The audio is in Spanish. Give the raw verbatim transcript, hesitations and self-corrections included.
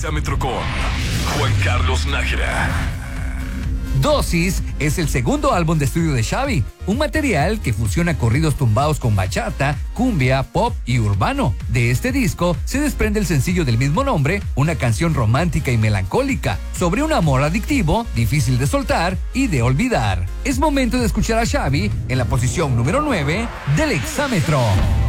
Exámetro con Juan Carlos Nájera. Dosis es el segundo álbum de estudio de Xavi, un material que fusiona corridos tumbados con bachata, cumbia, pop y urbano. De este disco se desprende el sencillo del mismo nombre, una canción romántica y melancólica sobre un amor adictivo, difícil de soltar y de olvidar. Es momento de escuchar a Xavi en la posición número nueve del Exámetro.